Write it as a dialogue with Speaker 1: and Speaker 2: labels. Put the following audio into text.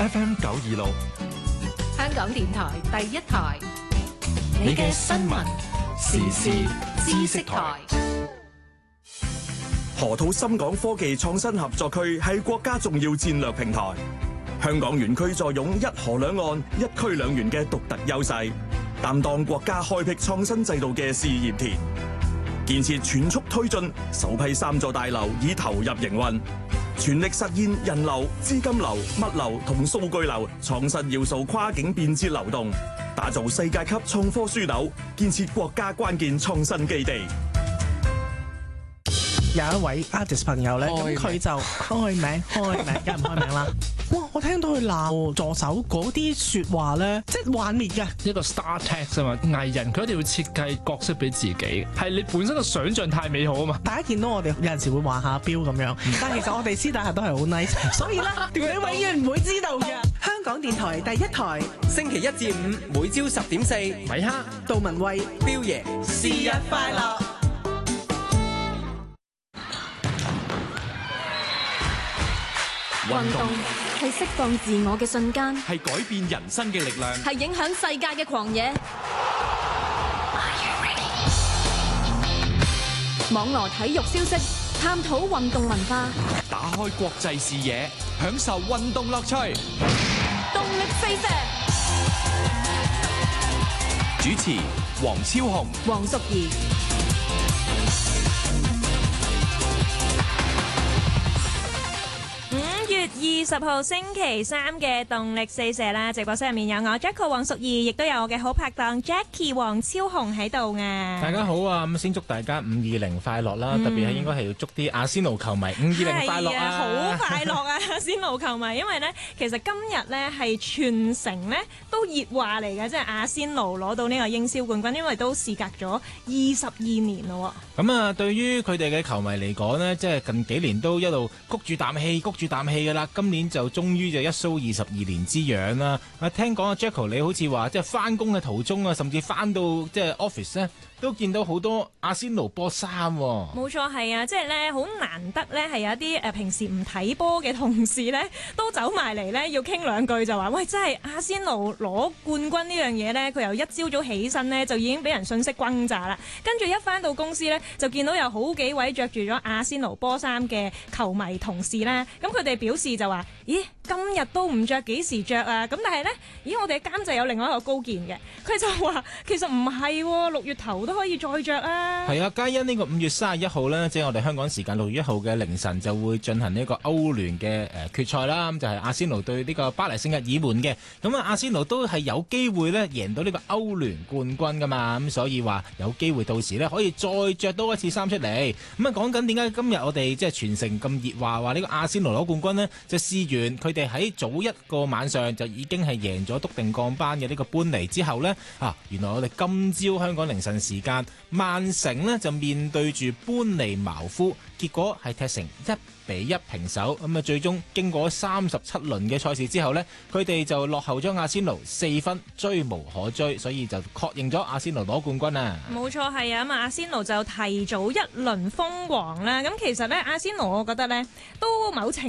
Speaker 1: FM 926，
Speaker 2: 香港電台第一台，
Speaker 1: 你嘅新聞時事知識台。
Speaker 3: 河套深港科技創新合作區係國家重要戰略平台，香港園區坐擁一河兩岸、一區兩園嘅獨特優勢，擔當國家開闢創新制度嘅試驗田。建設全速推進，首批3座大樓已投入營運，全力實現人流、資金流、物流同數據流創新要素跨境便捷流動，打造世界級創科樞紐，建設國家關鍵創新基地。
Speaker 4: 有一位 artist 朋友咧，咁佢就開名，有人開名啦。哇！我聽到佢鬧助手嗰啲説話咧，即係幻滅嘅。
Speaker 5: 一個 star text 啊嘛，藝人佢一定要設計角色俾自己，係你本身個想像太美好啊嘛。
Speaker 4: 大家見到我哋有陣時會畫下標咁樣，但係其實我哋私底下都係好 nice， 所以咧，你永遠唔會知道嘅。香港電台第一台，
Speaker 6: 星期1至5每朝10.4，
Speaker 5: 米哈、
Speaker 4: 杜文慧、
Speaker 6: 標爺，
Speaker 4: 是日快樂。
Speaker 2: 運動係釋放自我嘅瞬間，
Speaker 1: 係改變人生嘅力量，
Speaker 2: 係影響世界嘅狂野。網羅體育消息，探討運動文化，
Speaker 1: 打開國際視野，享受運動樂趣。
Speaker 2: 動力四射。
Speaker 1: 主持：黃超雄、
Speaker 2: 黃淑儀。
Speaker 7: 20號星期3嘅動力四射啦，直播室入面有我 Jacko 黃淑儀，亦都有我嘅好拍檔 Jackie 黃超雄喺度啊！
Speaker 8: 大家好啊！咁先祝大家520快樂啦，特別係應該係要祝啲阿仙奴球迷520快樂啊！
Speaker 7: 好快樂啊！阿仙奴球迷，因為咧其實今日咧係全城咧都熱話嚟嘅，即係阿仙奴攞到呢個英超冠軍，因為都事隔咗22年咯。
Speaker 8: 咁啊，對於佢哋嘅球迷嚟講呢，即係近幾年都一路谷住啖氣㗎啦。今年就終於就一蘇22年之癢啦！啊，聽講阿 Jacko 你好似話即係翻工嘅途中啊，甚至翻到即係 office 咧，都見到好多阿仙奴波衫喎。
Speaker 7: 冇錯，係啊，即係咧好難得咧，係有一啲平時唔睇波嘅同事咧，都走埋嚟咧要傾兩句就話：喂，真係阿仙奴攞冠軍呢樣嘢咧，佢由一朝早起身咧就已經俾人信息轟炸啦。跟住一翻到公司咧，就見到有好幾位着住咗阿仙奴波衫嘅球迷同事啦。咁佢哋表示就話：咦，今日都唔着，幾時着啊？咁但係咧，咦，我哋嘅監製有另外一個高見嘅，佢就話其實唔係，6月頭都可以再着啊。係
Speaker 8: 啊，皆因呢個5月31號呢，即係我哋香港時間6月1號嘅凌晨就會進行呢個歐聯嘅決賽啦。咁就係阿仙奴對呢個巴黎聖日耳門嘅。咁啊，阿仙奴都係有機會呢贏到呢個歐聯冠軍噶嘛。咁所以話有機會到時呢可以再着多一次衫出嚟。咁啊，講緊點解今日我哋即係全城咁熱話呢個阿仙奴攞冠軍呢？就試完佢哋喺早一個晚上就已經係贏咗篤定降班嘅呢個般尼之後呢，原來我哋今朝香港凌晨時間，曼城呢就面對住般尼茅夫，結果係踢成1-1平手。咁啊，最終經過37輪嘅賽事之後呢，佢哋就落後咗阿仙奴4分，追無可追，所以就確認咗阿仙奴攞冠軍啊！
Speaker 7: 冇錯，係啊，咁阿仙奴就提早一輪封王啦。咁其實呢，阿仙奴我覺得呢都某程